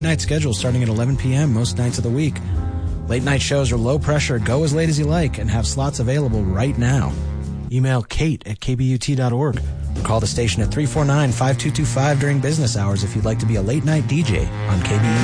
night schedule starting at 11 p.m. most nights of the week. Late night shows are low pressure, go as late as you like, and have slots available right now. Email Kate at kbut.org or call the station at 349-5225 during business hours if you'd like to be a late night DJ on KBUT.